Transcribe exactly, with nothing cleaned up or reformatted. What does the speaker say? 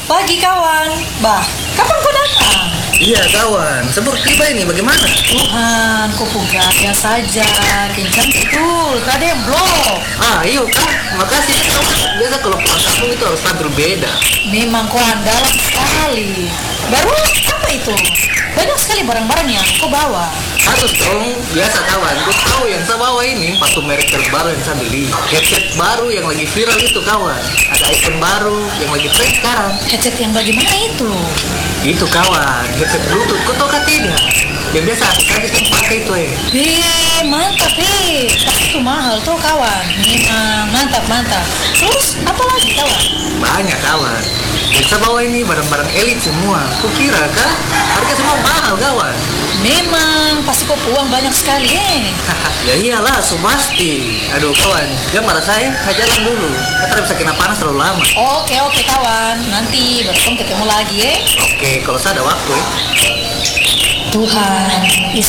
Pagi kawan. Bah, kapan kau datang? Iya kawan, sebur tiba ini bagaimana? Tuhan, kau pugaya saja. Kencang betul, tak ada yang blok. Ah iya kan, makasih kawan. Biasa kalau pulang kampung itu harus tampil beda. Memang kau andalan sekali. Baru apa itu? Banyak sekali barang-barang yang kau bawa. Satu dong, biasa kawan. Kau tahu yang saya bawa ini sepatu merek terbaru yang saya beli. Headset baru yang lagi viral itu kawan. Ada iPhone baru yang lagi tren sekarang. Headset yang bagaimana itu? Itu kawan, headset Bluetooth. Kau tahu kan tidak? Yang biasa artis yang pakai itu eh. Eh, mantap eh. Tapi itu mahal tuh kawan. Memang mantap mantap. Terus apa lagi kawan? Banyak kawan. Yang saya bawa ini barang-barang elit semua. Kau kira kan? Harga semua mahal kawan. Memang pasti kau uang banyak sekali eh. Ya iyalah, so pasti. Aduh kawan, jangan marah saya, saya jalan dulu. Kita bisa kena panas terlalu lama. Oke oke kawan. Nanti bertemu ketemu lagi eh. Oke, kalau saya ada waktu ya. Tuhan,